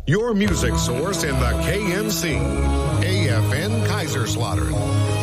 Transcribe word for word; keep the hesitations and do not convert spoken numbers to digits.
Your music source in the K N C, A F N Kaiserslautern.